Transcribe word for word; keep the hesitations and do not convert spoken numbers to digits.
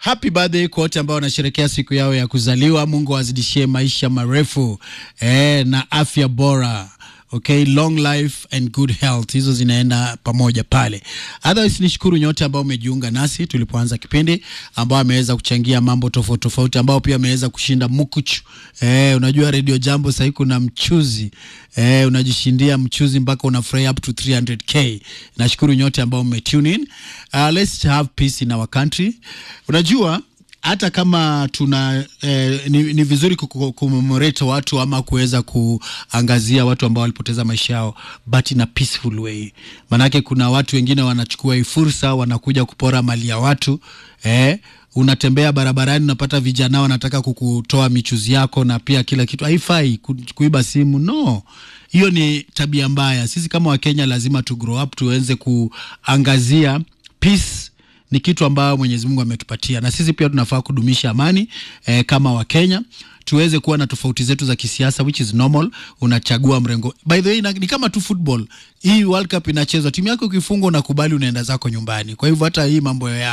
Happy birthday kwa wote ambao wanasherehekea siku yao ya kuzaliwa. Mungu azidishie maisha marefu eh, na afya bora. Okay, long life and good health. Hizo zinaenda pamoja pale. Otherwise nishukuru nyote ambao umejiunga nasi tulipoanza kipindi, ambao ameweza kuchangia mambo tofauti tofauti, ambao pia ameweza kushinda mkuchu. Eh, unajua Radio Jambo sasa kuna mchuzi. Eh, unajishindia mchuzi mpaka unafurahi up to three hundred k. Nashukuru nyote ambao umetune in. Uh, let's have peace in our country. Unajua hata kama tuna eh, ni, ni vizuri kucommemorate watu ama kuweza kuangazia watu ambao walipoteza maisha yao, but in a peaceful way. Manake kuna watu wengine wanachukua hii fursa, wanakuja kupora mali ya watu. Eh, unatembea barabarani unapata vijana wanataka kukutoa michuzi yako na pia kila kitu. Haifai kuiba simu. No. Hiyo ni tabia mbaya. Sisi kama Wakenya lazima tu grow up, tuanze kuangazia peace. Ni kitu ambayo Mwenyezi Mungu ametupatia, na sisi pia tunafaa kudumisha amani eh, kama Wakenya. Tuweze kuwa na tofauti zetu za kisiasa, which is normal. Unachagua mrengo. By the way, ni kama tu football. Hii World Cup inachezwa, timu yako ikifungwa unakubali, unaenda zako nyumbani. Kwa hivyo hata hii mambo ya